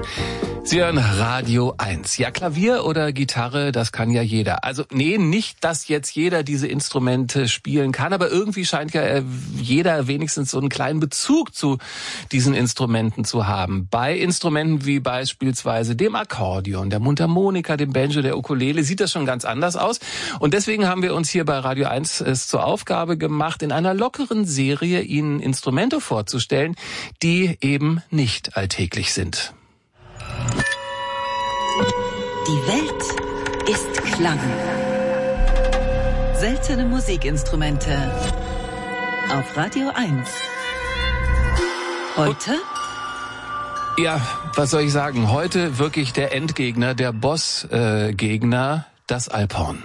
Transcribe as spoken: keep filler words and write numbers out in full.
Sie hören Radio eins. Ja, Klavier oder Gitarre, das kann ja jeder. Also nee, nicht, dass jetzt jeder diese Instrumente spielen kann, aber irgendwie scheint ja jeder wenigstens so einen kleinen Bezug zu diesen Instrumenten zu haben. Bei Instrumenten wie beispielsweise dem Akkordeon, der Mundharmonika, dem Banjo, der Ukulele sieht das schon ganz anders aus. Und deswegen haben wir uns hier bei Radio eins es zur Aufgabe gemacht, in einer lockeren Serie Ihnen Instrumente vorzustellen, die eben nicht alltäglich sind. Die Welt ist Klang. Seltene Musikinstrumente auf Radio eins. Heute? Ja, was soll ich sagen? Heute wirklich der Endgegner, der Bossgegner, äh, das Alphorn.